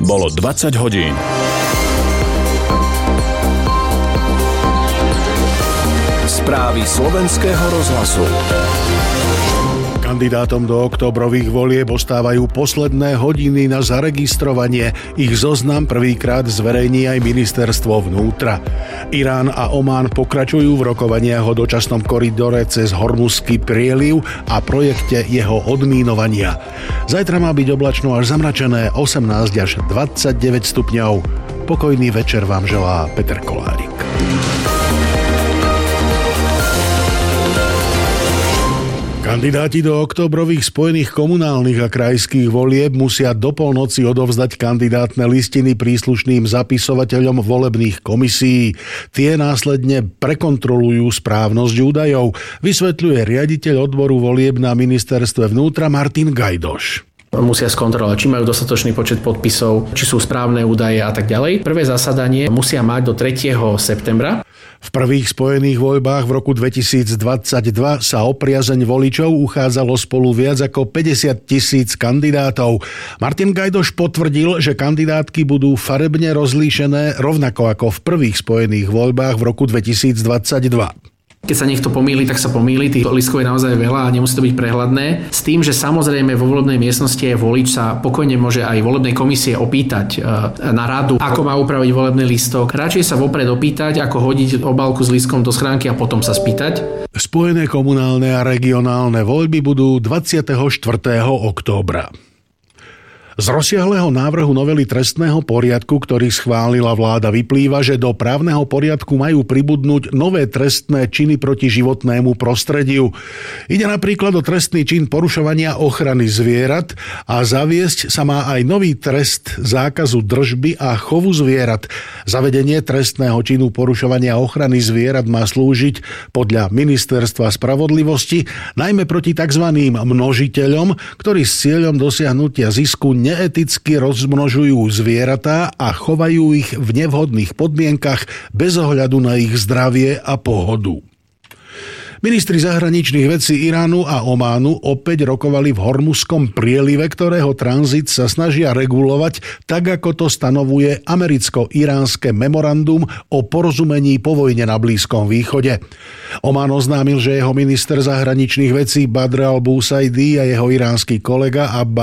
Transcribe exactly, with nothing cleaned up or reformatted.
Bolo dvadsať hodín. Správy slovenského rozhlasu. Kandidátom do októbrových volieb ostávajú posledné hodiny na zaregistrovanie. Ich zoznam prvýkrát zverejní aj ministerstvo vnútra. Irán a Omán pokračujú v rokovaniach o dočasnom koridore cez Hormuzský prieliv a projekte jeho odmínovania. Zajtra má byť oblačno až zamračené osemnásť až dvadsaťdeväť stupňov. Pokojný večer vám želá Peter Kolárik. Kandidáti do októbrových spojených komunálnych a krajských volieb musia do polnoci odovzdať kandidátne listiny príslušným zapisovateľom volebných komisií. Tie následne prekontrolujú správnosť údajov, vysvetľuje riaditeľ odboru volieb na ministerstve vnútra Martin Gajdoš. Musia skontrolovať, či majú dostatočný počet podpisov, či sú správne údaje a tak ďalej. Prvé zasadanie musia mať do tretieho septembra. V prvých spojených voľbách v roku dvetisícdvadsaťdva sa o priazeň voličov uchádzalo spolu viac ako päťdesiat tisíc kandidátov. Martin Gajdoš potvrdil, že kandidátky budú farebne rozlíšené rovnako ako v prvých spojených voľbách v roku dvetisícdvadsaťdva. Keď sa niekto pomýli, tak sa pomýli. Tých lístkov je naozaj veľa a nemusí to byť prehľadné. S tým, že samozrejme vo volebnej miestnosti volič sa pokojne môže aj volebnej komisie opýtať na radu, ako má upraviť volebný lístok. Radšej sa vopred opýtať, ako hodiť obálku s lístkom do schránky a potom sa spýtať. Spojené komunálne a regionálne voľby budú dvadsiateho štvrtého októbra. Z rozsiahleho návrhu novely trestného poriadku, ktorý schválila vláda, vyplýva, že do právneho poriadku majú pribudnúť nové trestné činy proti životnému prostrediu. Ide napríklad o trestný čin porušovania ochrany zvierat a zaviesť sa má aj nový trest zákazu držby a chovu zvierat. Zavedenie trestného činu porušovania ochrany zvierat má slúžiť podľa Ministerstva spravodlivosti najmä proti tzv. Množiteľom, ktorí s cieľom dosiahnutia zisku neeticky rozmnožujú zvieratá a chovajú ich v nevhodných podmienkach bez ohľadu na ich zdravie a pohodu. Ministri zahraničných vecí Iránu a Ománu opäť rokovali v Hormuzskom prielive, ktorého tranzit sa snažia regulovať tak, ako to stanovuje americko-iránske memorandum o porozumení po vojne na Blízkom východe. Omán oznámil, že jeho minister zahraničných vecí Badr al-Busaidi a jeho iránsky kolega Abba